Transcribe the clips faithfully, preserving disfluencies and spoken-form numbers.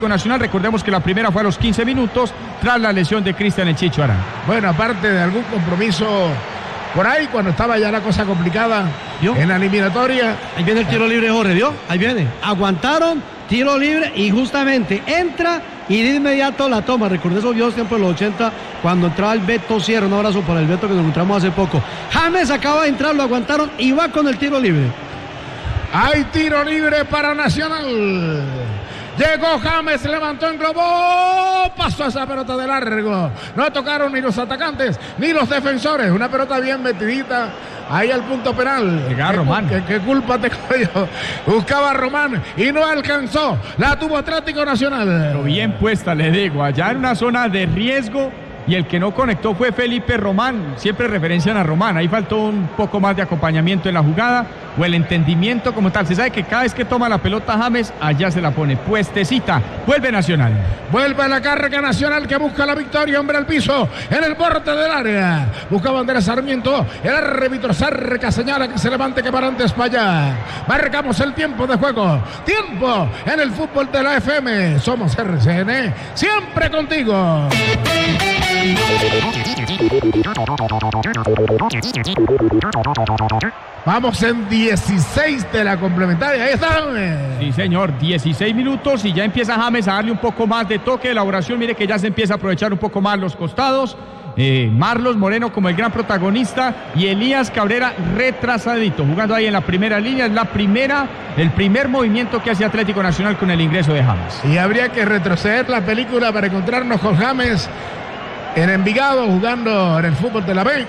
Nacional. Recordemos que la primera fue a los quince minutos tras la lesión de Cristian El Chicho Arango. Bueno, aparte de algún compromiso por ahí, cuando estaba ya la cosa complicada, ¿vio? En la eliminatoria. Ahí viene el tiro libre, Jorge, ¿vio? Ahí viene. Aguantaron, tiro libre y justamente entra y de inmediato la toma. Recordé esos videos tiempos de los ochenta cuando entraba el Beto Sierra. Un abrazo para el Beto que nos encontramos hace poco. James acaba de entrar, lo aguantaron y va con el tiro libre. Hay tiro libre para Nacional. Llegó James, levantó, englobó, pasó esa pelota de largo. No tocaron ni los atacantes ni los defensores. Una pelota bien metidita ahí al punto penal. Llegaba Román. ¿Qué, qué culpa tengo yo? Buscaba a Román y no alcanzó. La tuvo Atlético Nacional. Pero bien puesta, le digo. Allá en una zona de riesgo. Y el que no conectó fue Felipe Román. Siempre referencian a Román. Ahí faltó un poco más de acompañamiento en la jugada o el entendimiento como tal. Se sabe que cada vez que toma la pelota James, allá se la pone puestecita. Vuelve Nacional. Vuelve la carga Nacional que busca la victoria. Hombre al piso en el borde del área. Buscaba Andrés Sarmiento. El árbitro cerca señala que se levante, que para antes para allá. Marcamos el tiempo de juego. Tiempo en el fútbol de la F M. Somos R C N. Siempre contigo. Vamos en dieciséis de la complementaria. Ahí está. Sí, señor, dieciséis minutos y ya empieza James a darle un poco más de toque de elaboración. Mire que ya se empieza a aprovechar un poco más los costados. Eh, Marlos Moreno como el gran protagonista y Elías Cabrera retrasadito, jugando ahí en la primera línea. Es la primera, el primer movimiento que hace Atlético Nacional con el ingreso de James. Y habría que retroceder la película para encontrarnos con James en Envigado jugando en el fútbol de la B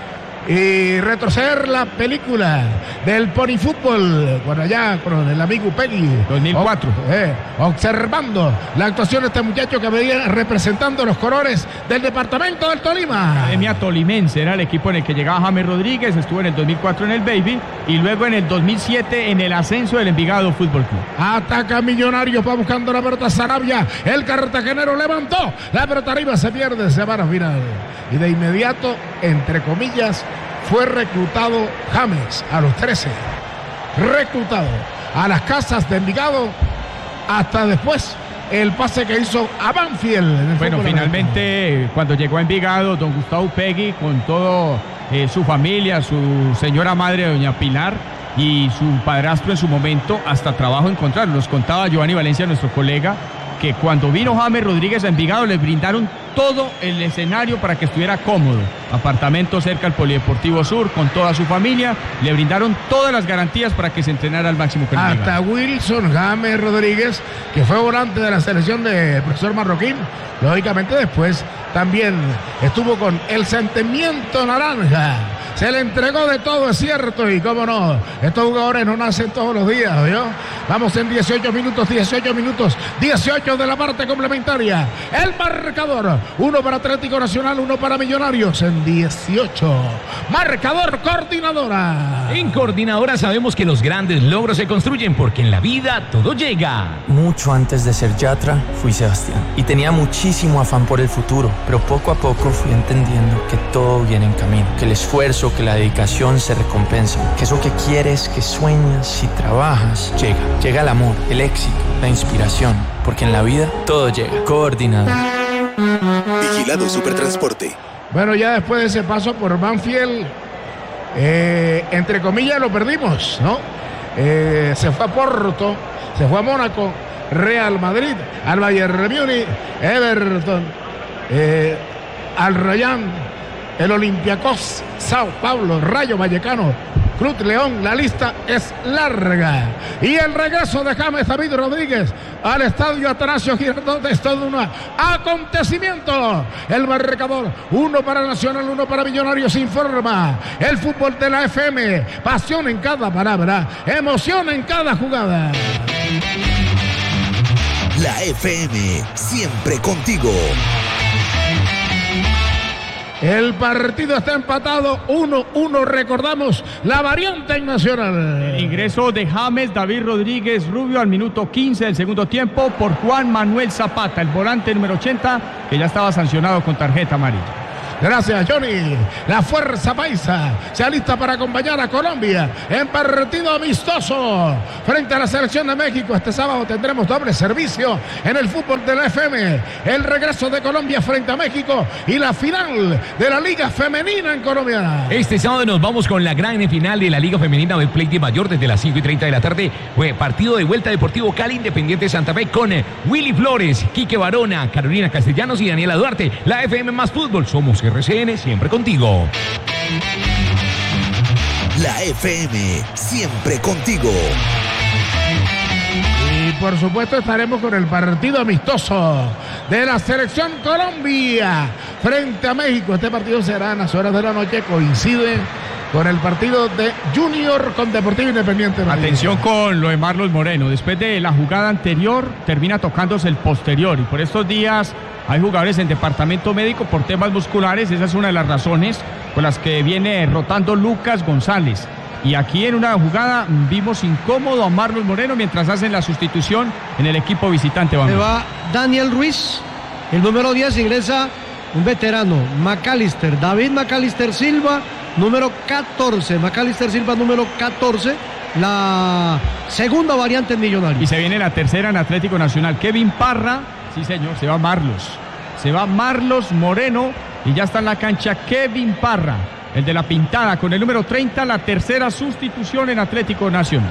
y retroceder la película del Pony Fútbol cuando allá con el amigo Peggy dos mil cuatro o, eh, observando la actuación de este muchacho que venía representando los colores del departamento del Tolima. Academia Tolimense era el equipo en el que llegaba James Rodríguez. Estuvo en el dos mil cuatro en el Baby y luego en el dos mil siete en el ascenso del Envigado Fútbol Club. Ataca Millonarios, va buscando la pelota Sarabia, el cartagenero levantó la pelota arriba, se pierde, se va a la final y de inmediato, entre comillas, fue reclutado James a los trece, reclutado a las casas de Envigado, hasta después el pase que hizo a Banfield. Bueno, finalmente cuando llegó a Envigado, don Gustavo Peggy con todo eh, su familia, su señora madre doña Pilar y su padrastro en su momento, hasta trabajo encontraron. Nos contaba Giovanni Valencia, nuestro colega, que cuando vino James Rodríguez a Envigado les brindaron todo el escenario para que estuviera cómodo. Apartamento cerca al Polideportivo Sur con toda su familia. Le brindaron todas las garantías para que se entrenara al máximo. Que hasta Wilson James Rodríguez, que fue volante de la selección del profesor Marroquín, lógicamente después también estuvo con el sentimiento naranja. Se le entregó de todo, es cierto, y cómo no, estos jugadores no nacen todos los días, ¿vio? Vamos en dieciocho minutos, dieciocho minutos, dieciocho de la parte complementaria. El marcador, uno para Atlético Nacional, uno para Millonarios en dieciocho. Marcador Coordinadora. En Coordinadora sabemos que los grandes logros se construyen porque en la vida todo llega. Mucho antes de ser Yatra, fui Sebastián y tenía muchísimo afán por el futuro, pero poco a poco fui entendiendo que todo viene en camino, que el esfuerzo, que la dedicación se recompensan, que eso que quieres, que sueñas y trabajas, llega. Llega el amor, el éxito, la inspiración, porque en la vida todo llega. Coordinado. Vigilado Supertransporte. Bueno, ya después de ese paso por Banfield, eh, entre comillas lo perdimos, ¿no? Eh, se fue a Porto, se fue a Mónaco, Real Madrid, al Bayern Múnich, Everton, eh, al Rayan, el Olympiacos, Sao Paulo, Rayo Vallecano, Club León. La lista es larga. Y el regreso de James David Rodríguez al estadio Atanasio Girardot es todo un acontecimiento. El marcador, uno para Nacional, uno para Millonarios, informa el fútbol de la F M. Pasión en cada palabra, emoción en cada jugada. La F M, siempre contigo. El partido está empatado uno uno, recordamos la variante en Nacional. El ingreso de James David Rodríguez Rubio al minuto quince del segundo tiempo por Juan Manuel Zapata, el volante número ochenta, que ya estaba sancionado con tarjeta amarilla. Gracias, Johnny. La fuerza paisa se alista para acompañar a Colombia en partido amistoso frente a la selección de México. Este sábado tendremos doble servicio en el fútbol de la F M. El regreso de Colombia frente a México y la final de la Liga Femenina en Colombia. Este sábado nos vamos con la gran final de la Liga Femenina del Play de Mayor desde las cinco y treinta de la tarde. Fue partido de vuelta Deportivo Cali Independiente Santa Fe con Willy Flores, Quique Barona, Carolina Castellanos y Daniela Duarte. La F M más fútbol. Somos R C N, siempre contigo. La F M, siempre contigo. Y por supuesto estaremos con el partido amistoso de la selección Colombia frente a México. Este partido será en las horas de la noche, coincide con el partido de Junior con Deportivo Independiente. Atención con lo de Marlos Moreno. Después de la jugada anterior, termina tocándose el posterior. Y por estos días hay jugadores en departamento médico por temas musculares. Esa es una de las razones por las que viene rotando Lucas González. Y aquí en una jugada vimos incómodo a Marlos Moreno mientras hacen la sustitución en el equipo visitante. Se va Daniel Ruiz, el número diez, ingresa un veterano, McAllister, David McAllister Silva, número catorce, McAllister Silva número catorce, la segunda variante en Millonarios. Y se viene la tercera en Atlético Nacional, Kevin Parra, sí señor, se va Marlos, se va Marlos Moreno y ya está en la cancha Kevin Parra, el de la pintada con el número treinta, la tercera sustitución en Atlético Nacional.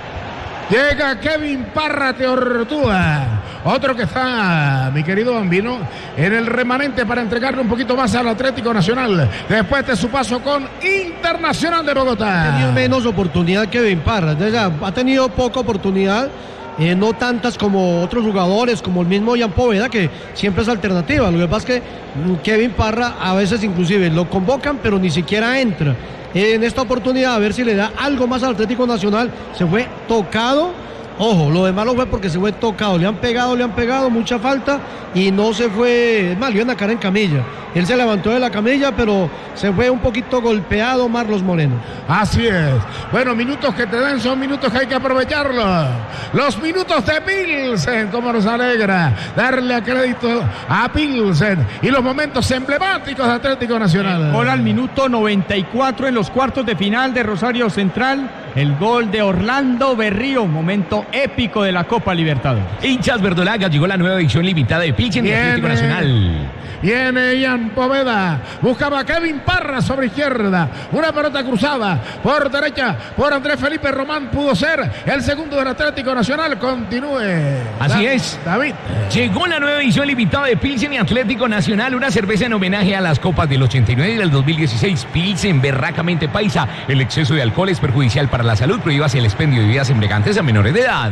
Llega Kevin Parra Teortúa, otro que está, mi querido Bambino, en el remanente para entregarle un poquito más al Atlético Nacional después de su paso con Internacional de Bogotá. Ha tenido menos oportunidad que Kevin Parra, entonces, ha tenido poca oportunidad, eh, no tantas como otros jugadores, como el mismo Jan Poveda, que siempre es alternativa. Lo que pasa es que Kevin Parra a veces inclusive lo convocan, pero ni siquiera entra. En esta oportunidad, a ver si le da algo más al Atlético Nacional. Se fue tocado. Ojo, lo demás lo fue porque se fue tocado. Le han pegado, le han pegado, mucha falta. Y no se fue. Es más, le iban a caer en camilla. Él se levantó de la camilla, pero se fue un poquito golpeado Marlos Moreno. Así es. Bueno, minutos que te dan son minutos que hay que aprovecharlos. Los minutos de Pilsen, como nos alegra darle a crédito a Pilsen. Y los momentos emblemáticos de Atlético Nacional. Gol al minuto noventa y cuatro en los cuartos de final de Rosario Central. El gol de Orlando Berrío, un momento épico de la Copa Libertadores. Hinchas verdolagas, llegó la nueva edición limitada de Pilsen de Atlético Nacional. Viene Jan Poveda, buscaba a Kevin Parra sobre izquierda, una pelota cruzada por derecha por Andrés Felipe Román, pudo ser el segundo del Atlético Nacional. Continúe. Así Da- es. David. Llegó la nueva edición limitada de Pilsen y Atlético Nacional, una cerveza en homenaje a las copas del ochenta y nueve y del dos mil dieciséis. Pilsen, berracamente paisa. El exceso de alcohol es perjudicial para la salud. Prohíbase el expendio de bebidas embriagantes a menores de edad.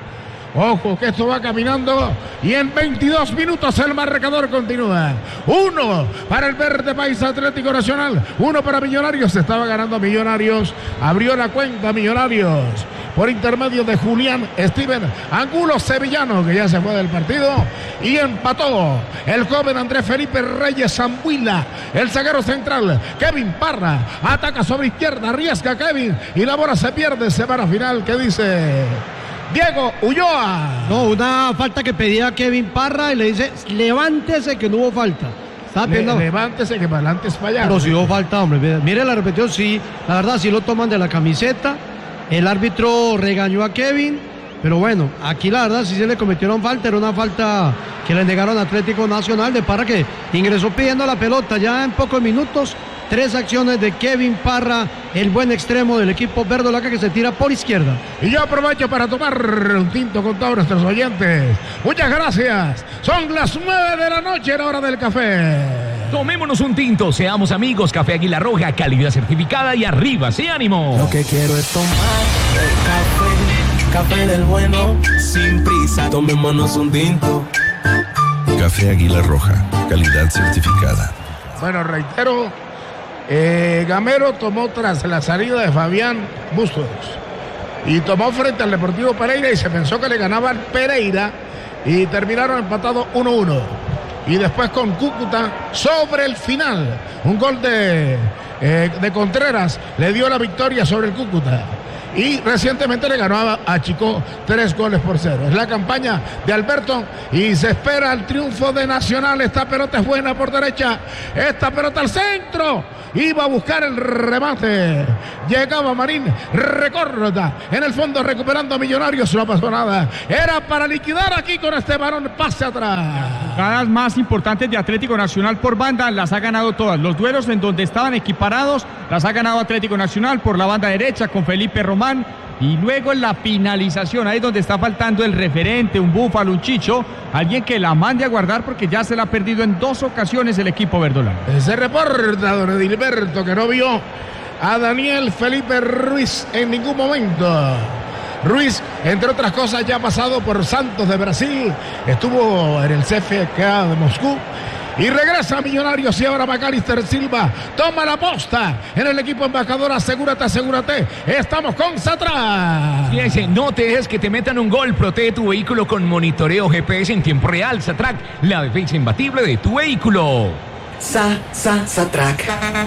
Ojo que esto va caminando y en veintidós minutos el marcador continúa. Uno para el verde paisa Atlético Nacional, uno para Millonarios. Se estaba ganando Millonarios, abrió la cuenta Millonarios por intermedio de Julián Steven Angulo Sevillano, que ya se fue del partido, y empató el joven Andrés Felipe Reyes Zambuila, el zaguero central. Kevin Parra ataca sobre izquierda, arriesga Kevin y la bola se pierde. Semana final, ¿qué dice Diego Ulloa? No, una falta que pedía Kevin Parra y le dice, levántese que no hubo falta. Estaba Le, pidiendo, levántese que para adelante es fallar. pero si hubo falta, hombre. Mire, mire la repetición, sí, la verdad sí lo toman de la camiseta. El árbitro regañó a Kevin, pero bueno, aquí la verdad sí se le cometieron falta, era una falta que le negaron a Atlético Nacional de Parra, que ingresó pidiendo la pelota ya en pocos minutos. Tres acciones de Kevin Parra, el buen extremo del equipo verdolaga, que se tira por izquierda. Y yo aprovecho para tomar un tinto con todos nuestros oyentes. Muchas gracias. Son las nueve de la noche, la hora del café. Tomémonos un tinto, seamos amigos. Café Águila Roja, calidad certificada y arriba, sí, ánimo. Lo que quiero es tomar el café, café del bueno, sin prisa. Tomémonos un tinto. Café Águila Roja, calidad certificada. Bueno, reitero, eh, Gamero tomó tras la salida de Fabián Bustos y tomó frente al Deportivo Pereira y se pensó que le ganaba al Pereira y terminaron empatados uno uno. Y después con Cúcuta sobre el final, un gol de, eh, de Contreras le dio la victoria sobre el Cúcuta. y recientemente le ganó a, a Chico tres goles por cero. Es la campaña de Alberto y se espera el triunfo de Nacional. Esta pelota es buena por derecha, esta pelota al centro, iba a buscar el remate, llegaba Marín, recorta en el fondo recuperando a Millonarios, no pasó nada, era para liquidar aquí con este balón, pase atrás. Jugadas más importantes de Atlético Nacional por banda las ha ganado todas. Los duelos en donde estaban equiparados las ha ganado Atlético Nacional por la banda derecha con Felipe Román. Y luego en la finalización, ahí es donde está faltando el referente, un búfalo, un chicho, alguien que la mande a guardar porque ya se la ha perdido en dos ocasiones el equipo verdolaga. Se reporta don Edilberto que no vio a Daniel Felipe Ruiz en ningún momento. Ruiz, entre otras cosas, ya ha pasado por Santos de Brasil, estuvo en el C F K de Moscú y regresa a Millonarios. Y ahora Macalister Silva toma la posta en el equipo embajador. Asegúrate, asegúrate, estamos con Satrac. Fíjense, no te dejes que te metan un gol. Protege tu vehículo con monitoreo G P S en tiempo real. Satrac, la defensa imbatible de tu vehículo. Sa, sa, Satrac.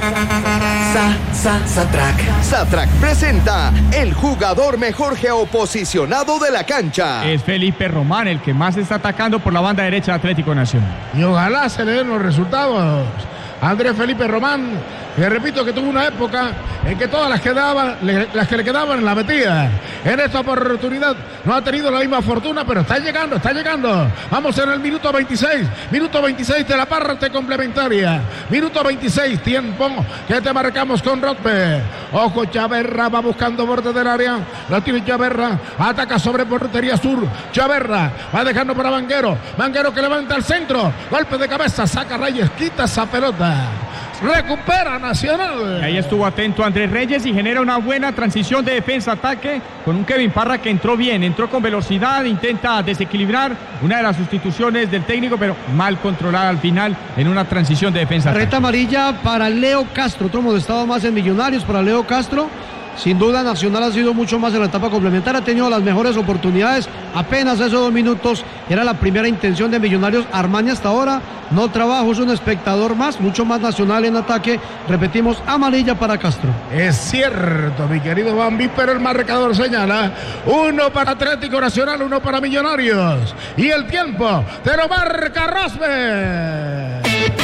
Sa, sa, Satrac. Satrac presenta el jugador mejor geoposicionado de la cancha. Es Felipe Román el que más está atacando por la banda derecha de Atlético Nacional. Y ojalá se le den los resultados. Andrés Felipe Román, que repito que tuvo una época en que todas las que daban, las que le quedaban la metía. En esta oportunidad no ha tenido la misma fortuna, pero está llegando, está llegando. Vamos en el minuto veintiséis, minuto veintiséis de la parte complementaria. Minuto veintiséis, tiempo que te marcamos con Rodpe. Ojo, Chaverra va buscando borde del área. La tiene Chaverra, ataca sobre portería sur. Chaverra va dejando para Vanguero. Vanguero que levanta al centro. Golpe de cabeza, saca Reyes, quita esa pelota. Recupera Nacional. Ahí estuvo atento Andrés Reyes y genera una buena transición de defensa-ataque con un Kevin Parra que entró bien, entró con velocidad, intenta desequilibrar una de las sustituciones del técnico, pero mal controlada al final en una transición de defensa-ataque. Reta amarilla para Leo Castro, otro molestado más en Millonarios para Leo Castro. Sin duda Nacional ha sido mucho más en la etapa complementaria, ha tenido las mejores oportunidades, apenas esos dos minutos, era la primera intención de Millonarios. Armani hasta ahora no trabajo, es un espectador más, mucho más Nacional en ataque. Repetimos, amarilla para Castro. Es cierto, mi querido Bambi, pero el marcador señala uno para Atlético Nacional, uno para Millonarios. Y el tiempo te lo marca Rosberg.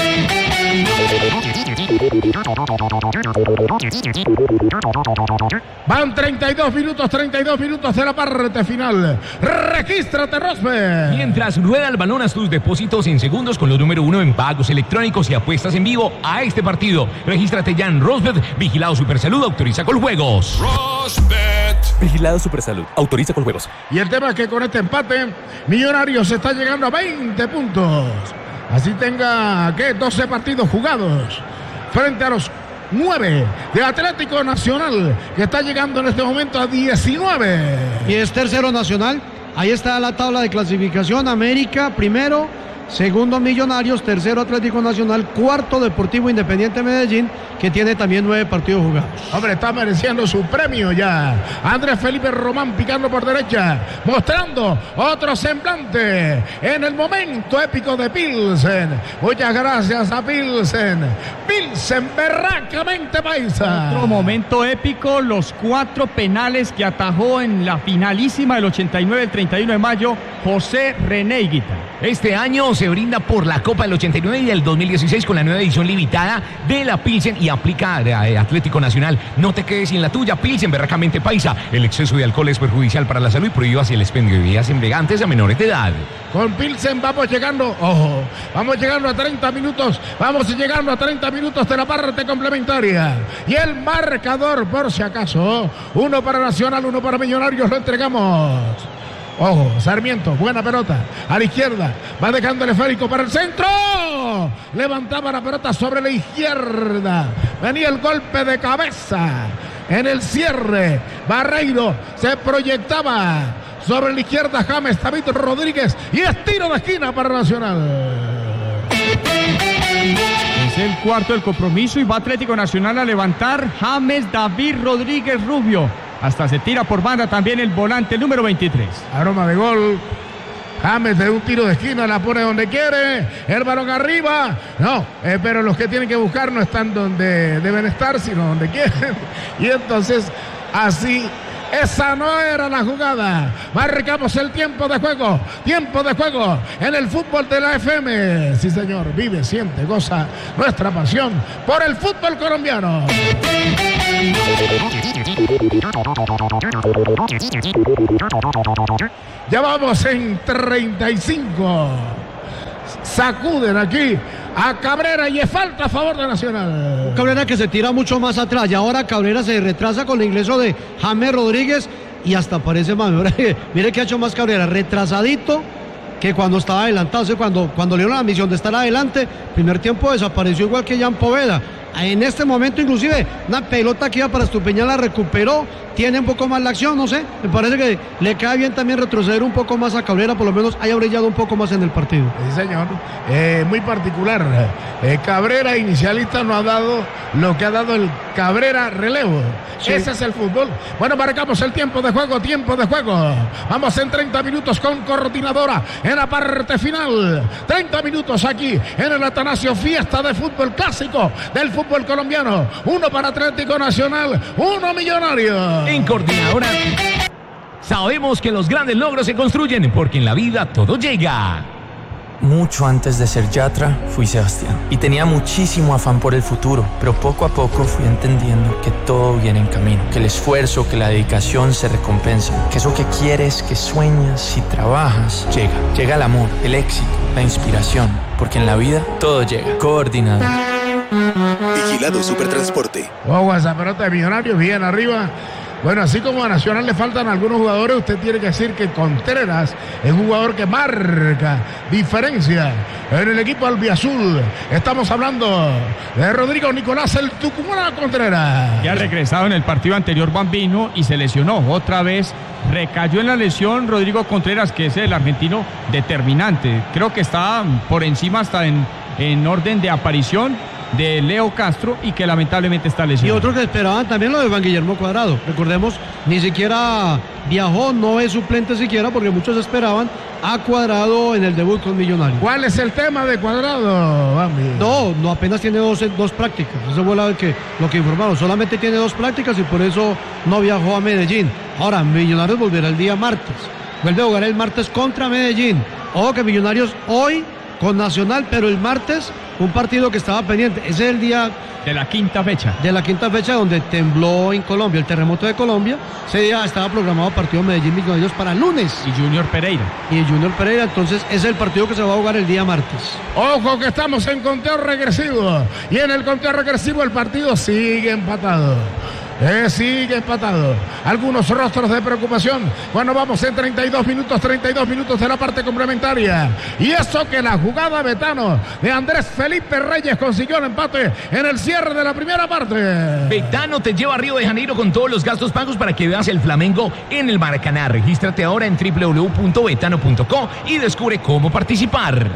Van treinta y dos minutos, treinta y dos minutos de la parte final. Regístrate, Rosberg. Mientras rueda el balón, haz tus depósitos en segundos con los número uno en pagos electrónicos y apuestas en vivo a este partido. Regístrate ya en Rosberg, vigilado Supersalud, autoriza con juegos. Rosberg, vigilado Supersalud, autoriza con juegos. Y el tema es que con este empate, Millonarios está llegando a veinte puntos. Así tenga, ¿qué? doce partidos jugados frente a los nueve de Atlético Nacional, que está llegando en este momento a diecinueve. Y es tercero Nacional. Ahí está la tabla de clasificación. América primero, segundo Millonarios, tercero Atlético Nacional, cuarto Deportivo Independiente Medellín, que tiene también nueve partidos jugados. Hombre, está mereciendo su premio ya. Andrés Felipe Román picando por derecha, mostrando otro semblante en el momento épico de Pilsen. Muchas gracias a Pilsen. Pilsen, berracamente paisa. Otro momento épico, los cuatro penales que atajó en la finalísima del ochenta y nueve, el treinta y uno de mayo, José René Higuita. Este año se brinda por la Copa del ochenta y nueve y del dos mil dieciséis con la nueva edición limitada de la Pilsen y aplica a Atlético Nacional. No te quedes sin la tuya. Pilsen, berracamente paisa. El exceso de alcohol es perjudicial para la salud y prohíbe así el expendio de bebidas embriagantes a menores de edad. Con Pilsen vamos llegando, ojo, vamos llegando a treinta minutos, vamos llegando a treinta minutos de la parte complementaria. Y el marcador, por si acaso, uno para Nacional, uno para Millonarios, lo entregamos. Ojo, Sarmiento, buena pelota, a la izquierda, va dejando el esférico para el centro, levantaba la pelota sobre la izquierda, venía el golpe de cabeza en el cierre, Barreiro se proyectaba sobre la izquierda, James David Rodríguez, y es tiro de esquina para Nacional. Es el cuarto del compromiso y va Atlético Nacional a levantar James David Rodríguez Rubio. Hasta se tira por banda también el volante, el número veintitrés. Aroma de gol. James de un tiro de esquina la pone donde quiere. El balón arriba. No, eh, pero los que tienen que buscar no están donde deben estar, sino donde quieren. Y entonces así Esa no era la jugada. Marcamos el tiempo de juego. Tiempo de juego en el fútbol de la F M. Sí, señor. Vive, siente, goza nuestra pasión por el fútbol colombiano. Ya vamos en treinta y cinco. Sacuden aquí a Cabrera y es falta a favor de Nacional. Cabrera que se tira mucho más atrás y ahora Cabrera se retrasa con el ingreso de James Rodríguez y hasta parece más. Mire que ha hecho más Cabrera, retrasadito que cuando estaba adelantado. O sea, cuando, cuando le dieron la misión de estar adelante, primer tiempo desapareció igual que Jan Poveda. En este momento inclusive una pelota que iba para Estupiñán la recuperó, tiene un poco más la acción, no sé, me parece que le cae bien también retroceder un poco más a Cabrera, por lo menos haya brillado un poco más en el partido. Sí, señor, eh, muy particular. Eh, Cabrera inicialista no ha dado lo que ha dado el Cabrera relevo. Sí. Ese es el fútbol. Bueno, marcamos el tiempo de juego, tiempo de juego. Vamos en treinta minutos con coordinadora en la parte final. treinta minutos aquí en el Atanasio, fiesta de fútbol clásico del fútbol colombiano. Uno para Atlético Nacional, uno Millonario. En coordinadora sabemos que los grandes logros se construyen porque en la vida todo llega. Mucho antes de ser Yatra, fui Sebastián y tenía muchísimo afán por el futuro, pero poco a poco fui entendiendo que todo viene en camino, que el esfuerzo, que la dedicación se recompensan, que eso que quieres, que sueñas y trabajas, llega. Llega el amor, el éxito, la inspiración, porque en la vida todo llega. Coordinado. Vigilado Supertransporte. Wow, esa pelota de Millonarios bien arriba. Bueno, así como a Nacional le faltan algunos jugadores, usted tiene que decir que Contreras es un jugador que marca diferencia en el equipo albiazul. Estamos hablando de Rodrigo Nicolás, el Tucumán Contreras. Ya ha regresado en el partido anterior Bambino y se lesionó. Otra vez recayó en la lesión Rodrigo Contreras, que es el argentino determinante. Creo que está por encima hasta en, en orden de aparición de Leo Castro y que lamentablemente está lesionado. Y otros que esperaban también lo de Juan Guillermo Cuadrado. Recordemos, ni siquiera viajó, no es suplente siquiera, porque muchos esperaban a Cuadrado en el debut con Millonarios. ¿Cuál es el tema de Cuadrado, Bambi? No, no, apenas tiene dos, dos prácticas. Eso fue lo que, lo que informaron. Solamente tiene dos prácticas y por eso no viajó a Medellín. Ahora, Millonarios volverá el día martes. Vuelve a jugar el martes contra Medellín. Ojo que Millonarios hoy con Nacional, pero el martes un partido que estaba pendiente. Ese es el día de la quinta fecha. De la quinta fecha donde tembló en Colombia, el terremoto de Colombia. Ese día estaba programado partido Medellín Millonarios para lunes. Y Junior Pereira. Y Junior Pereira, entonces ese es el partido que se va a jugar el día martes. Ojo que estamos en conteo regresivo. Y en el conteo regresivo el partido sigue empatado. Eh, sigue empatado. Algunos rostros de preocupación. Bueno, vamos en treinta y dos minutos, treinta y dos minutos de la parte complementaria. Y eso que la jugada Betano de Andrés Felipe Reyes consiguió el empate en el cierre de la primera parte. Betano te lleva a Río de Janeiro con todos los gastos pagos para que veas el Flamengo en el Maracaná. Regístrate ahora en doble u doble u doble u punto betano punto co y descubre cómo participar.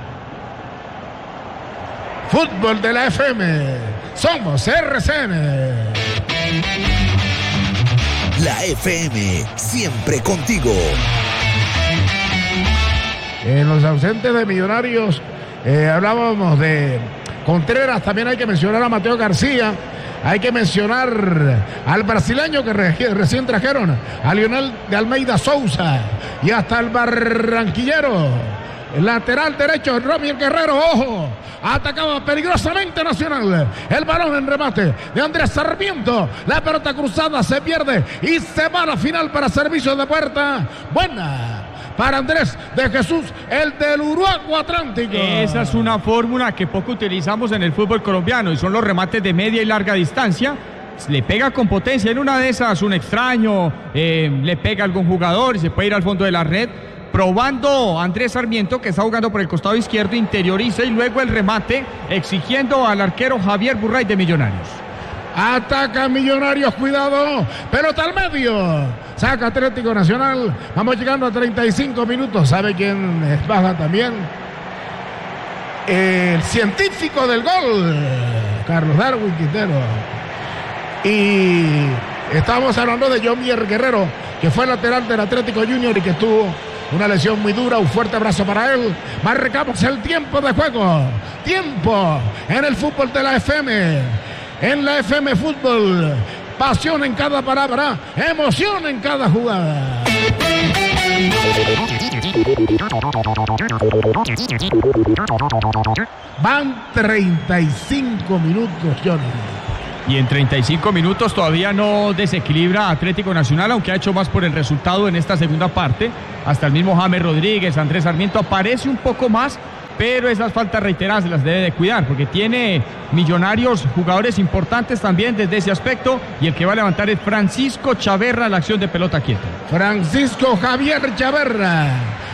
Fútbol de la F M. Somos R C N. La F M, siempre contigo. En los ausentes de Millonarios, eh, hablábamos de Contreras, también hay que mencionar a Mateo García, hay que mencionar al brasileño que re, recién trajeron, a Lionel de Almeida Souza, y hasta el barranquillero, el lateral derecho, Romiel Guerrero, ojo. Atacaba peligrosamente Nacional. El balón en remate de Andrés Sarmiento. La pelota cruzada se pierde y se va a la final para servicio de puerta. Buena para Andrés de Jesús, el del Uruguay Atlántico. Esa es una fórmula que poco utilizamos en el fútbol colombiano y son los remates de media y larga distancia. Le pega con potencia. En una de esas, un extraño eh, le pega a algún jugador y se puede ir al fondo de la red. Probando Andrés Sarmiento, que está jugando por el costado izquierdo, interioriza y luego el remate, exigiendo al arquero Javier Burray de Millonarios. Ataca Millonarios, cuidado, pelota al medio, saca Atlético Nacional. Vamos llegando a treinta y cinco minutos. ¿Sabe quién es baja también? El científico del gol, Carlos Darwin Quintero. Y estamos hablando de Jomier Guerrero, que fue lateral del Atlético Junior y que tuvo una lesión muy dura. Un fuerte abrazo para él. Marcamos el tiempo de juego. Tiempo en el fútbol de la F M. En la F M Fútbol. pasión en cada palabra, emoción en cada jugada. Van treinta y cinco minutos, Johnny. Y en treinta y cinco minutos todavía no desequilibra Atlético Nacional, aunque ha hecho más por el resultado en esta segunda parte. Hasta el mismo James Rodríguez, Andrés Sarmiento aparece un poco más, pero esas faltas reiteradas se las debe de cuidar, porque tiene Millonarios jugadores importantes también desde ese aspecto, y el que va a levantar es Francisco Chaverra, la acción de pelota quieta. Francisco Javier Chaverra,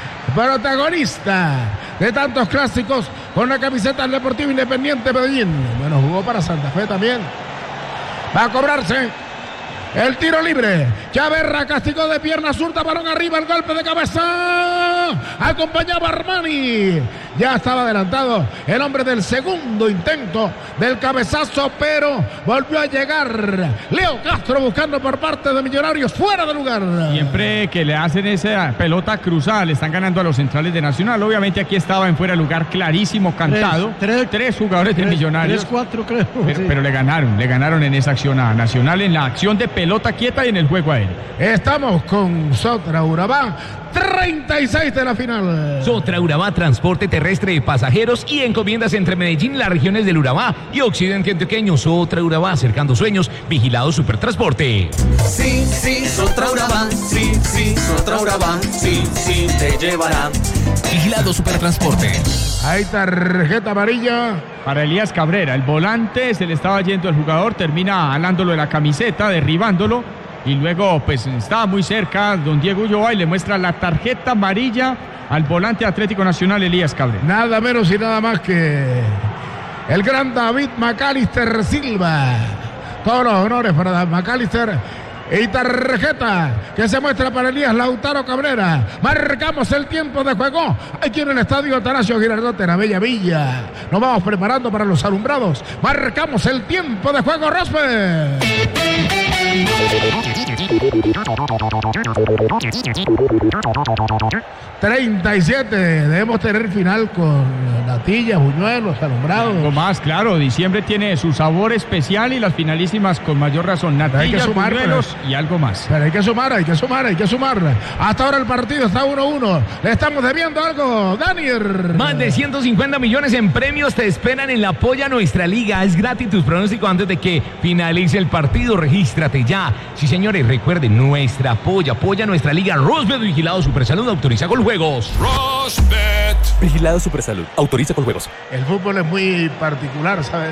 protagonista de tantos clásicos con la camiseta del Deportivo Independiente Medellín. Bueno, jugó para Santa Fe también. Va a cobrarse el tiro libre. Chaverra castigó de pierna zurda, balón arriba, el golpe de cabeza. Acompañaba Armani. Ya estaba adelantado el hombre del segundo intento del cabezazo, pero volvió a llegar Leo Castro buscando por parte de Millonarios, fuera de lugar. Siempre que le hacen esa pelota cruzada, le están ganando a los centrales de Nacional. Obviamente aquí estaba en fuera de lugar, clarísimo, cantado. Tres, tres, tres jugadores tres, de Millonarios. Tres, cuatro creo. Pero, sí. pero le ganaron, le ganaron en esa acción a Nacional, en la acción de pelota quieta y en el juego aéreo. Estamos con Sotra Urabá, treinta y seis de la final. Sotra Urabá, transporte terrestre de pasajeros y encomiendas entre Medellín y las regiones del Urabá y Occidente Antioqueño. Sotra Urabá, acercando sueños, vigilado Supertransporte. Sí, sí, Sotra Urabá, sí, sí, Sotra Urabá, sí, sí, te llevará. Vigilado Supertransporte. Hay tarjeta amarilla para Elías Cabrera. El volante se le estaba yendo el jugador, termina alándolo de la camiseta, derribándolo. Y luego, pues, estaba muy cerca don Diego Ulloa y le muestra la tarjeta amarilla al volante Atlético Nacional, Elías Cabrera. Nada menos y nada más que el gran David Macalister Silva. Todos los honores para David Macalister. Y tarjeta que se muestra para Elías Lautaro Cabrera. Marcamos el tiempo de juego aquí en el estadio Atanasio Girardot en la Bella Villa. Nos vamos preparando para los alumbrados. Marcamos el tiempo de juego, Rospe. treinta y siete. Debemos tener final con natillas, buñuelos, alumbrados. Algo más, claro. Diciembre tiene su sabor especial y las finalísimas con mayor razón. Natillas, buñuelos y algo más. Pero hay que sumar, hay que sumar, hay que sumar. Hasta ahora el partido está uno a uno. Le estamos debiendo algo, Daniel. Más de ciento cincuenta millones en premios te esperan en la Polla Nuestra Liga. Es gratis tus pronósticos antes de que finalice el partido. Regístrate ya. Sí, señores, recuerden, Nuestra Polla, Polla Nuestra Liga. Rosbet, vigilado Supersalud, autoriza con juegos. Rosbet. Vigilado Supersalud, autoriza con juegos. El fútbol es muy particular, ¿sabes?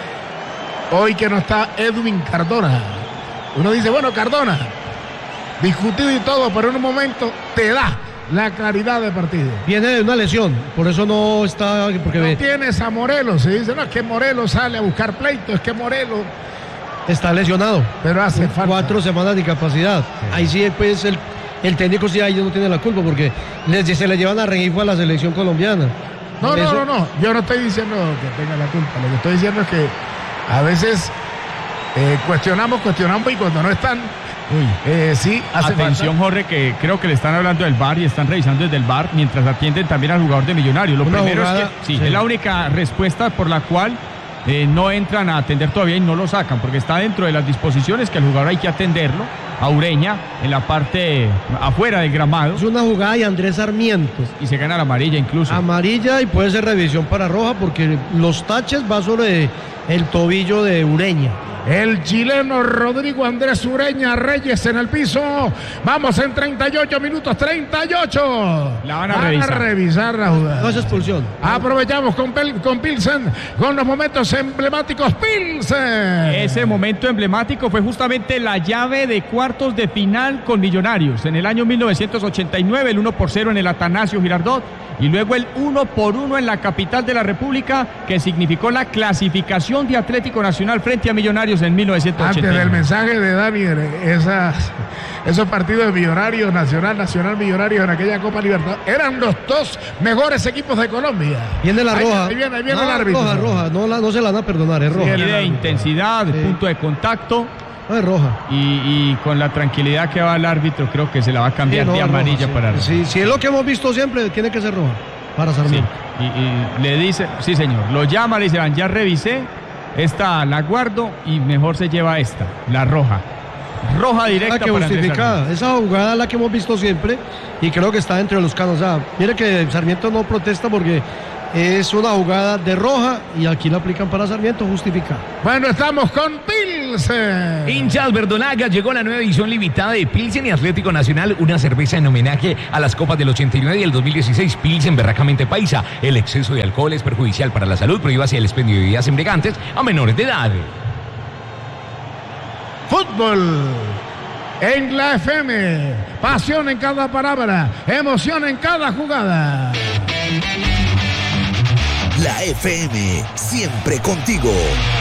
Hoy que no está Edwin Cardona. Uno dice, bueno, Cardona, discutido y todo, pero en un momento te da la claridad de partido. Viene de una lesión, por eso no está... Porque no ve, tienes a Morelos, se dice, no, es que Morelos sale a buscar pleito, es que Morelos... Está lesionado. Pero hace falta. Cuatro semanas de incapacidad. Sí. Ahí sí, pues, el, el técnico sí ahí no tiene la culpa, porque les, se le llevan a Rengifo a la selección colombiana. No, no, eso... no, no, yo no estoy diciendo que tenga la culpa, lo que estoy diciendo es que a veces... Eh, cuestionamos, cuestionamos y cuando no están, uy, eh, sí, hace atención, falta. Jorge, que creo que le están hablando del V A R y están revisando desde el V A R mientras atienden también al jugador de Millonarios. Lo Una primero jugada, es que sí, sí. es la única respuesta por la cual eh, no entran a atender todavía y no lo sacan, porque está dentro de las disposiciones que el jugador hay que atenderlo. A Ureña, en la parte afuera del gramado. Es una jugada de Andrés Sarmiento. Y se gana la amarilla incluso. Amarilla y puede ser revisión para roja porque los taches va sobre el tobillo de Ureña. El chileno Rodrigo Andrés Ureña Reyes en el piso. Vamos en treinta y ocho minutos, treinta y ocho. La van a van revisar. a revisar la jugada. No es expulsión. Aprovechamos con, Pel, con Pilsen, con los momentos emblemáticos. Pilsen. Ese momento emblemático fue justamente la llave de cuartos de final con Millonarios. En el año mil novecientos ochenta y nueve, el uno por cero en el Atanasio Girardot. Y luego el uno por uno en la capital de la República, que significó la clasificación de Atlético Nacional frente a Millonarios en mil novecientos ochenta y nueve. Antes del mensaje de Daniel, esas, esos partidos de Millonarios, Nacional, Nacional, Millonarios en aquella Copa Libertadores, eran los dos mejores equipos de Colombia. Viene la ahí, roja. Ahí viene, ahí viene no, el árbitro. Roja, roja, no, la, no se la van a perdonar, es roja. Sí, de intensidad, sí. Punto de contacto. No, es roja. Y, y con la tranquilidad que va el árbitro, creo que se la va a cambiar sí, no, de amarilla roja, para sí. roja. Sí, si es lo que hemos visto siempre, tiene que ser roja. Para Sarmiento. Sí, y, y le dice, sí señor, lo llama, le dice, ya revisé esta la guardo y mejor se lleva esta, la roja. Roja directa que para justificada. Esa jugada es la que hemos visto siempre y creo que está entre los canos. O sea, mire que Sarmiento no protesta porque es una jugada de roja y aquí la aplican para Sarmiento, justificada. Bueno, estamos con Pilsen. Hinchas Verdolaga, llegó la nueva edición limitada de Pilsen y Atlético Nacional, una cerveza en homenaje a las copas del ochenta y nueve y el dos mil dieciséis. Pilsen, berracamente paisa. El exceso de alcohol es perjudicial para la salud, prohíbase el expendio de bebidas embriagantes a menores de edad. Fútbol en la F M, pasión en cada palabra, emoción en cada jugada. La F M, siempre contigo.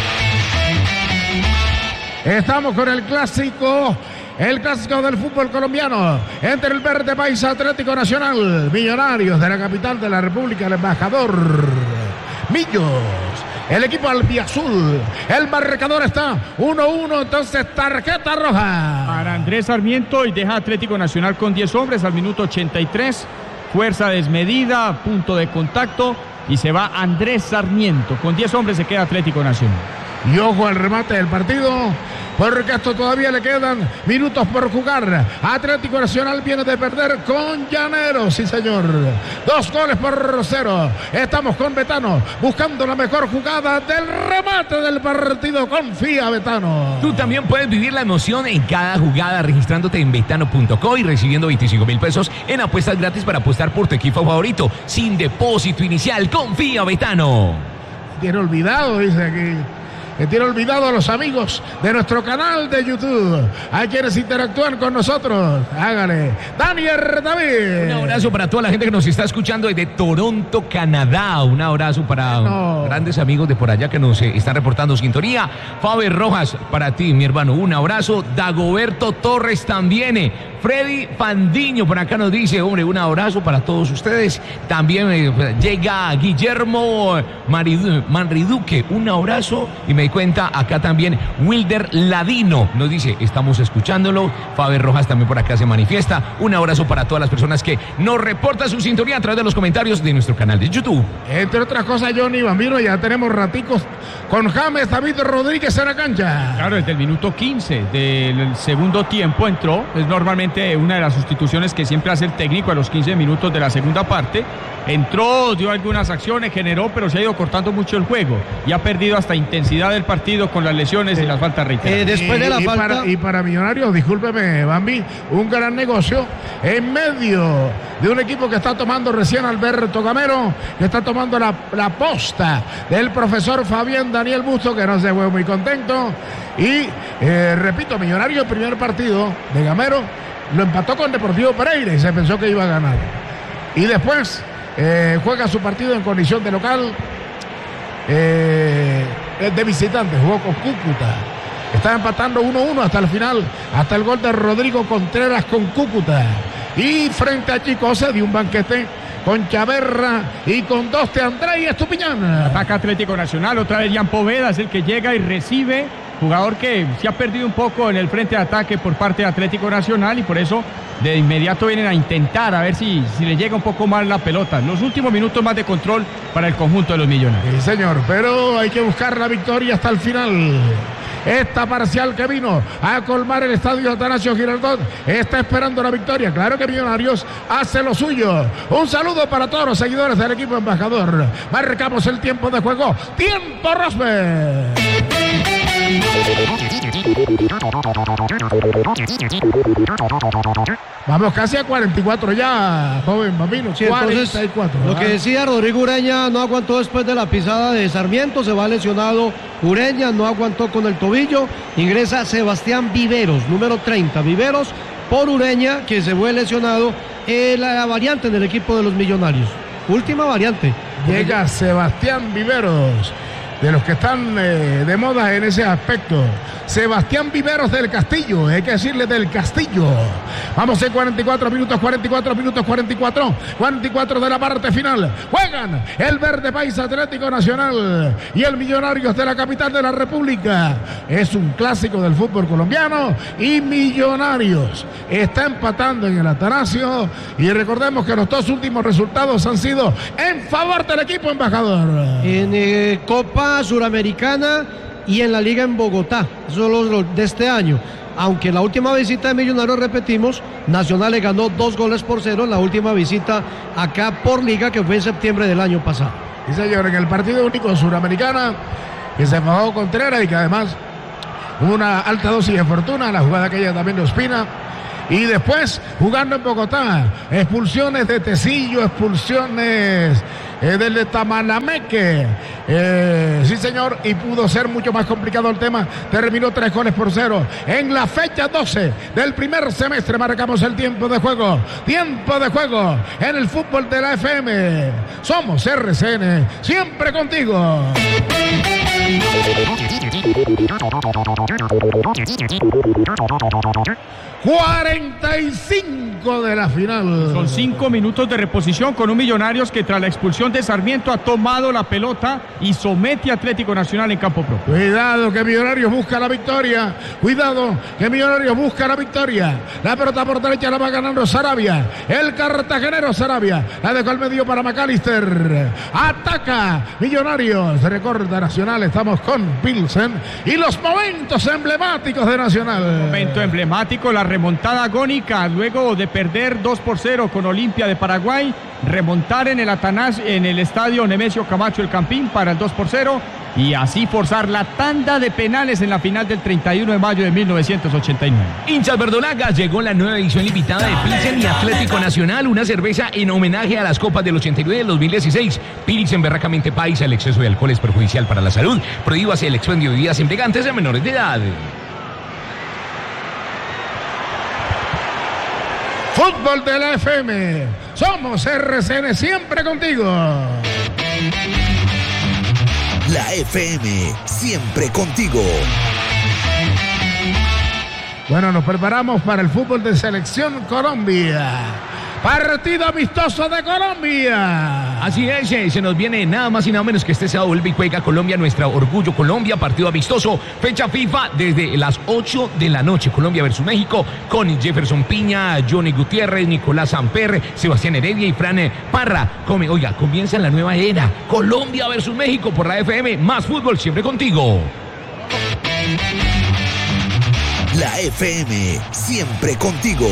Estamos con el clásico, el clásico del fútbol colombiano, entre el verde país Atlético Nacional, Millonarios de la capital de la República, el embajador Millos. El equipo albiazul, el marcador está uno uno, entonces tarjeta roja. Para Andrés Sarmiento y deja Atlético Nacional con diez hombres al minuto ochenta y tres. Fuerza desmedida, punto de contacto y se va Andrés Sarmiento. Con diez hombres se queda Atlético Nacional. Y ojo al remate del partido, porque esto todavía le quedan minutos por jugar. Atlético Nacional viene de perder con Llaneros, sí señor. Dos goles por cero. Estamos con Betano, buscando la mejor jugada del remate del partido. Confía, Betano. Tú también puedes vivir la emoción en cada jugada registrándote en betano punto co y recibiendo veinticinco mil pesos en apuestas gratis para apostar por tu equipo favorito. Sin depósito inicial, confía, Betano. Tiene olvidado, dice aquí. Que tiene olvidado a los amigos de nuestro canal de YouTube, a quienes interactúan con nosotros. Hágale. Daniel David. Un abrazo para toda la gente que nos está escuchando desde Toronto, Canadá. Un abrazo para no. grandes amigos de por allá que nos eh, están reportando sintonía. Faber Rojas, para ti, mi hermano, un abrazo. Dagoberto Torres también. Eh. Freddy Fandiño por acá nos dice, hombre, un abrazo para todos ustedes. También eh, llega Guillermo Maridu- Manriduque, un abrazo. Y me di cuenta acá también Wilder Ladino nos dice, estamos escuchándolo. Faber Rojas también por acá se manifiesta. Un abrazo para todas las personas que nos reportan su sintonía a través de los comentarios de nuestro canal de YouTube. Entre otras cosas, Johnny Bambino, ya tenemos raticos con James David Rodríguez en la cancha. Claro, desde el minuto quince del segundo tiempo entró. Es normalmente una de las sustituciones que siempre hace el técnico a los quince minutos de la segunda parte. Entró, dio algunas acciones, generó, pero se ha ido cortando mucho el juego y ha perdido hasta intensidad del partido con las lesiones y las faltas reiteradas. Eh, después de la y, falta... y, para, y para Millonarios, discúlpeme, Bambi, un gran negocio en medio de un equipo que está tomando recién Alberto Gamero, que está tomando la, la posta del profesor Fabián Daniel Busto, que no se fue muy contento. Y eh, repito, Millonarios, el primer partido de Gamero lo empató con Deportivo Pereira y se pensó que iba a ganar. Y después eh, juega su partido en condición de local, eh, de visitante, jugó con Cúcuta. Está empatando uno uno hasta el final, hasta el gol de Rodrigo Contreras con Cúcuta. Y frente a Chico se dio un banquete con Chaverra y con dos de André y Estupiñán. Ataca Atlético Nacional, otra vez Jan Poveda es el que llega y recibe. Jugador que se ha perdido un poco en el frente de ataque por parte de Atlético Nacional y por eso de inmediato vienen a intentar a ver si, si le llega un poco más la pelota. Los últimos minutos más de control para el conjunto de los Millonarios. Sí, señor, pero hay que buscar la victoria hasta el final. Esta parcial que vino a colmar el estadio Atanasio Girardot está esperando la victoria. Claro que Millonarios hace lo suyo. Un saludo para todos los seguidores del equipo embajador. Marcamos el tiempo de juego. Tiempo, Rosberg. Vamos casi a cuarenta y cuatro ya, joven Bambino. Sí, entonces, cuarenta y cuatro. Lo que decía Rodrigo Ureña, no aguantó después de la pisada de Sarmiento, se va lesionado Ureña, no aguantó con el tobillo. Ingresa Sebastián Viveros, número treinta. Viveros por Ureña, que se fue lesionado en la variante del equipo de los Millonarios. Última variante. Llega Sebastián Viveros, de los que están eh, de moda en ese aspecto. Sebastián Viveros del Castillo, hay que decirle del Castillo. Vamos en cuarenta y cuatro minutos, cuarenta y cuatro minutos, cuarenta y cuatro, cuarenta y cuatro de la parte final. Juegan el Verde País Atlético Nacional y el Millonarios de la capital de la República. Es un clásico del fútbol colombiano y Millonarios está empatando en el Atanasio. Y recordemos que los dos últimos resultados han sido en favor del equipo embajador. En eh, Copa Copa Suramericana y en la Liga en Bogotá. Esos son los, los de este año. Aunque en la última visita de Millonarios, repetimos, Nacional le ganó dos goles por cero en la última visita acá por Liga, que fue en septiembre del año pasado. Y señor, en el partido único Suramericana, que se fajó Contreras y que además hubo una alta dosis de fortuna, la jugada aquella también de Ospina. Y después, jugando en Bogotá, expulsiones de Tecillo, expulsiones eh, del Tamalameque. Eh, sí, señor, y pudo ser mucho más complicado el tema. Terminó tres goles por cero. En la fecha doce del primer semestre marcamos el tiempo de juego. Tiempo de juego en el fútbol de la F M. Somos R C N, siempre contigo. cuarenta y cinco de la final. Son cinco minutos de reposición con un Millonarios que tras la expulsión de Sarmiento ha tomado la pelota y somete a Atlético Nacional en campo propio. Cuidado que Millonarios busca la victoria. Cuidado que Millonarios busca la victoria. La pelota por derecha la va ganando Sarabia. El cartagenero Sarabia. La dejó al medio para McAllister. Ataca Millonarios. Recorda Nacional. Estamos con Pilsen. Y los momentos emblemáticos de Nacional. Momento emblemático. La remontada agónica luego de perder dos por cero con Olimpia de Paraguay, remontar en el Atanás, en el estadio Nemesio Camacho el Campín para el dos por cero y así forzar la tanda de penales en la final del treinta y uno de mayo de mil novecientos ochenta y nueve. Hinchas verdolagas, llegó la nueva edición limitada de Pilsen y Atlético Nacional, una cerveza en homenaje a las copas del ochenta y nueve y del dos mil dieciséis. Pilsen berracamente paisa, el exceso de alcohol es perjudicial para la salud. Prohíbase el expendio de bebidas embriagantes a menores de edad. Fútbol de la F M. Somos R C N, siempre contigo. La F M, siempre contigo. Bueno, nos preparamos para el fútbol de Selección Colombia. Partido amistoso de Colombia. Así es, se nos viene nada más y nada menos que este sábado vuelve y juega Colombia, nuestra Orgullo Colombia, partido amistoso, fecha FIFA desde las ocho de la noche, Colombia versus México, con Jefferson Piña, Johnny Gutiérrez, Nicolás Samper, Sebastián Heredia y Fran Parra. Come, oiga, comienza la nueva era, Colombia versus México por la F M, más fútbol siempre contigo. La F M, siempre contigo.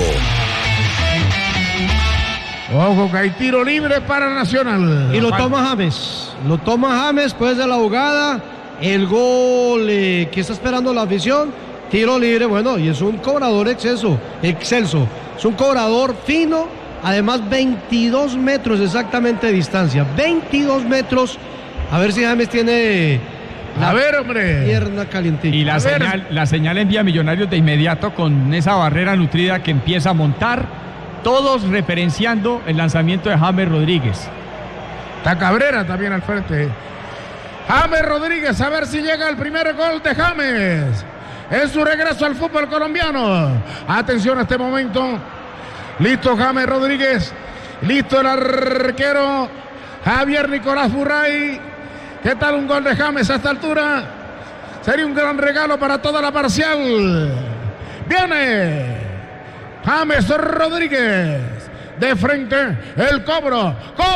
Ojo que hay tiro libre para Nacional. Y lo toma James. Lo toma James después de la jugada. El gol eh, que está esperando la afición. Tiro libre, bueno, y es un cobrador exceso, excelso. Es un cobrador fino. Además, veintidós metros exactamente de distancia. veintidós metros. A ver si James tiene la a ver, hombre. pierna calientita. Y la señal, la señal envía a Millonarios de inmediato con esa barrera nutrida que empieza a montar. Todos referenciando el lanzamiento de James Rodríguez. Está Cabrera también al frente. James Rodríguez, a ver si llega el primer gol de James. Es su regreso al fútbol colombiano. Atención a este momento. Listo James Rodríguez. Listo el arquero Javier Nicolás Burray. ¿Qué tal un gol de James a esta altura? Sería un gran regalo para toda la parcial. Viene James Rodríguez, de frente, el cobro,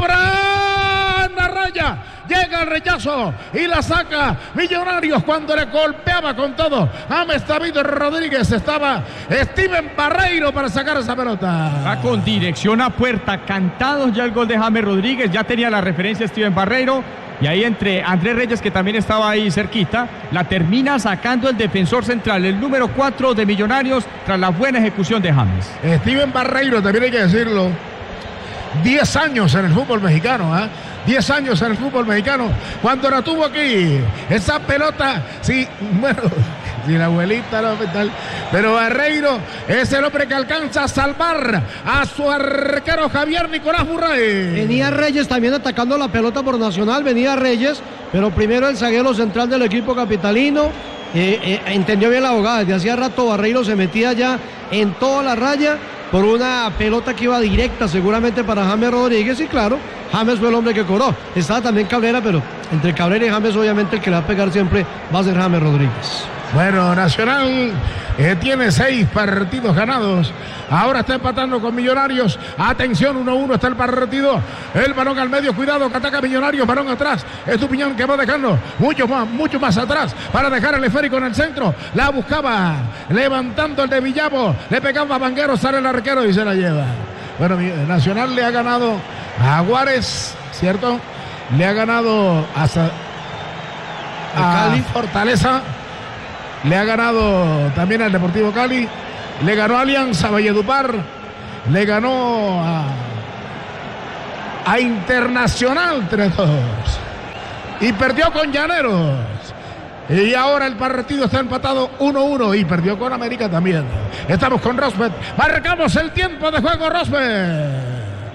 cobra en la raya, llega el rechazo y la saca Millonarios cuando le golpeaba con todo. James David Rodríguez, estaba Steven Barreiro para sacar esa pelota. Va con dirección a puerta, cantado ya el gol de James Rodríguez, ya tenía la referencia Steven Barreiro. Y ahí entre Andrés Reyes, que también estaba ahí cerquita, la termina sacando el defensor central, el número cuatro de Millonarios, tras la buena ejecución de James. Steven Barreiro, también hay que decirlo, diez años en el fútbol mexicano, ¿eh? diez años en el fútbol mexicano. Cuando la tuvo aquí, esa pelota, sí, bueno, si la abuelita no tal, pero Barreiro es el hombre que alcanza a salvar a su arquero Javier Nicolás Burray. Venía Reyes también atacando la pelota por Nacional, venía Reyes, pero primero el zaguero central del equipo capitalino eh, eh, entendió bien la jugada. Desde hacía rato Barreiro se metía ya en toda la raya por una pelota que iba directa seguramente para James Rodríguez, y claro, James fue el hombre que cobró. Estaba también Cabrera, pero entre Cabrera y James obviamente el que le va a pegar siempre va a ser James Rodríguez. Bueno, Nacional Eh, tiene seis partidos ganados. Ahora está empatando con Millonarios. Atención, uno a uno está el partido. El balón al medio, cuidado que ataca Millonarios. Balón atrás. Estupiñán que va dejando mucho más, mucho más atrás para dejar el esférico en el centro. La buscaba levantando el de Villavo. Le pegaba a Vanguero, sale el arquero y se la lleva. Bueno, Nacional le ha ganado a Juárez, ¿cierto? Le ha ganado a, a Cali, Fortaleza. Le ha ganado también al Deportivo Cali. Le ganó a Alianza Valledupar. Le ganó a, a Internacional tres dos. Y perdió con Llaneros. Y ahora el partido está empatado uno a uno. Y perdió con América también. Estamos con Rosbet. Marcamos el tiempo de juego, Rosbet.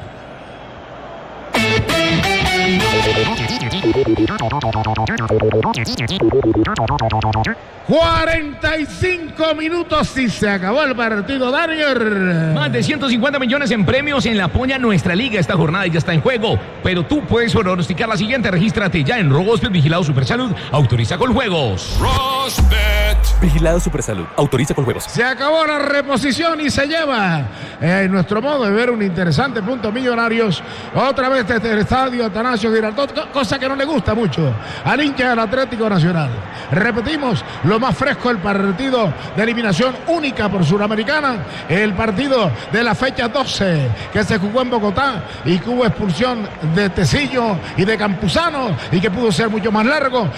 cuarenta y cinco minutos y se acabó el partido, Daniel. Más de ciento cincuenta millones en premios en la Apoya Nuestra Liga. Esta jornada ya está en juego, pero tú puedes pronosticar la siguiente. Regístrate ya en Rosbet, Vigilado Supersalud. Autoriza con juegos. Rosbet. Vigilado Supersalud. Autoriza con juegos. Se acabó la reposición y se lleva eh, en nuestro modo de ver un interesante punto Millonarios. Otra vez desde el estadio Atanasio Girardot, cosa que no le gusta mucho al hincha del Atlético Nacional. Repetimos, lo más fresco, el partido de eliminación única por Suramericana, el partido de la fecha doce que se jugó en Bogotá y que hubo expulsión de Tecillo y de Campuzano y que pudo ser mucho más largo.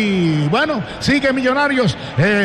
Y bueno, sigue Millonarios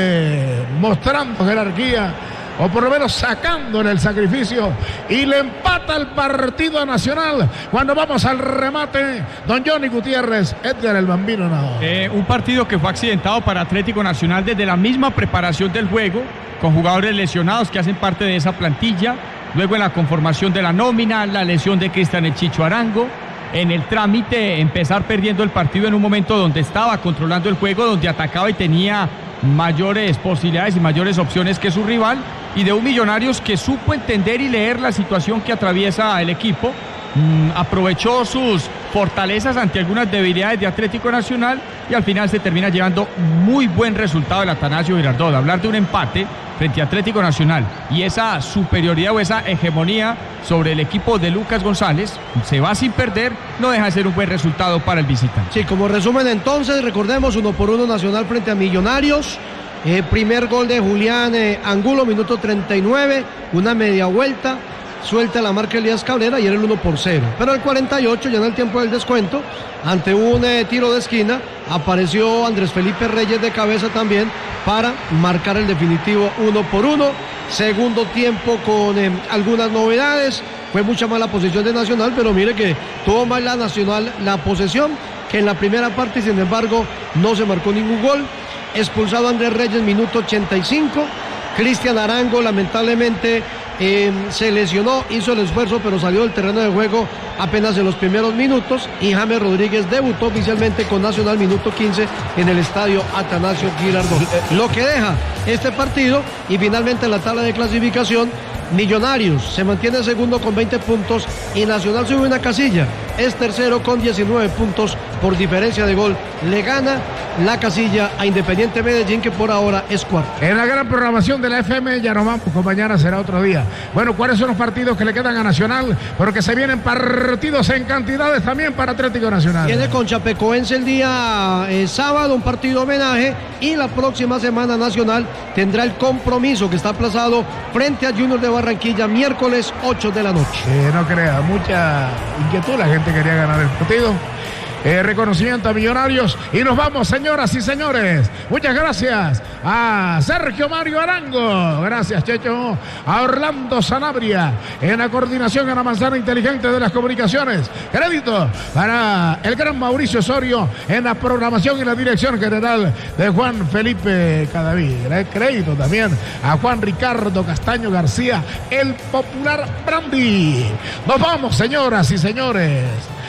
eh, mostrando jerarquía, o por lo menos sacando en el sacrificio, y le empata el partido a Nacional cuando vamos al remate. Don Johnny Gutiérrez, Edgar el Bambino no. Eh, un partido que fue accidentado para Atlético Nacional desde la misma preparación del juego, con jugadores lesionados que hacen parte de esa plantilla, luego en la conformación de la nómina, la lesión de Cristian El Chicho Arango, en el trámite empezar perdiendo el partido en un momento donde estaba controlando el juego, donde atacaba y tenía mayores posibilidades y mayores opciones que su rival, y de un Millonarios que supo entender y leer la situación que atraviesa el equipo, mmm, aprovechó sus fortalezas ante algunas debilidades de Atlético Nacional y al final se termina llevando muy buen resultado el Atanasio Girardot. Hablar de un empate frente a Atlético Nacional y esa superioridad o esa hegemonía sobre el equipo de Lucas González, se va sin perder, no deja de ser un buen resultado para el visitante. Sí, como resumen entonces, recordemos uno por uno Nacional frente a Millonarios. Eh, primer gol de Julián eh, Angulo, minuto treinta y nueve, una media vuelta, suelta la marca Elías Cabrera y era el uno por cero. Pero al cuarenta y ocho, ya en el tiempo del descuento, ante un eh, tiro de esquina, apareció Andrés Felipe Reyes de cabeza también para marcar el definitivo uno por uno. Segundo tiempo con eh, algunas novedades, fue mucha más la posesión de Nacional, pero mire que tuvo más la Nacional la posesión que en la primera parte, y sin embargo no se marcó ningún gol. Expulsado Andrés Reyes, minuto ochenta y cinco. Cristian Arango lamentablemente eh, se lesionó, hizo el esfuerzo pero salió del terreno de juego apenas en los primeros minutos, y James Rodríguez debutó oficialmente con Nacional minuto quince en el estadio Atanasio Girardot. Lo que deja este partido, y finalmente en la tabla de clasificación, Millonarios se mantiene segundo con veinte puntos y Nacional sube una casilla, es tercero con diecinueve puntos por diferencia de gol. Le gana la casilla a Independiente Medellín, que por ahora es cuarto. En la gran programación de la F M ya nos vamos, mañana será otro día. Bueno, ¿cuáles son los partidos que le quedan a Nacional? Porque se vienen partidos en cantidades también para Atlético Nacional. Tiene con Chapecoense el día eh, sábado un partido homenaje, y la próxima semana Nacional tendrá el Compromiso, que está aplazado frente a Junior de Barranquilla, miércoles ocho de la noche. Eh, no crea, mucha inquietud, la gente quería ganar el partido. Eh, reconocimiento a Millonarios, y nos vamos, señoras y señores. Muchas gracias a Sergio Mario Arango, gracias Checho, a Orlando Sanabria en la coordinación, en la manzana inteligente de las comunicaciones. Crédito para el gran Mauricio Osorio en la programación y la dirección general de Juan Felipe Cadaví. Crédito también a Juan Ricardo Castaño García, el popular Brandy. Nos vamos, señoras y señores.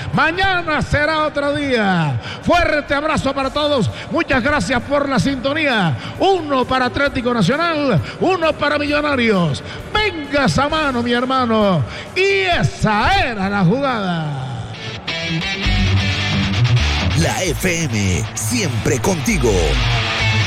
Mañana será otro día. Fuerte abrazo para todos. Muchas gracias por la sintonía. Uno para Atlético Nacional, uno para Millonarios. Vengas a mano, mi hermano. Y esa era la jugada. La F M, siempre contigo.